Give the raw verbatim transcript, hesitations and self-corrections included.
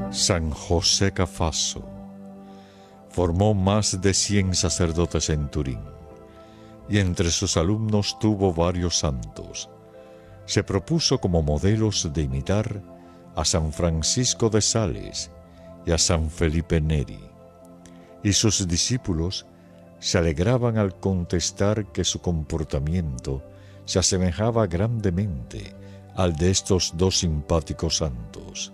San José Cafasso formó más de cien sacerdotes en Turín y entre sus alumnos tuvo varios santos. Se propuso como modelos de imitar a San Francisco de Sales y a San Felipe Neri, y sus discípulos se alegraban al contestar que su comportamiento se asemejaba grandemente al de estos dos simpáticos santos.